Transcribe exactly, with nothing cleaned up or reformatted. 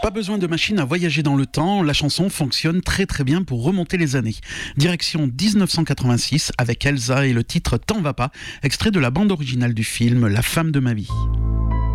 Pas besoin de machine à voyager dans le temps, la chanson fonctionne très très bien pour remonter les années. Direction dix-neuf cent quatre-vingt-six avec Elsa et le titre T'en va pas, extrait de la bande originale du film La femme de ma vie.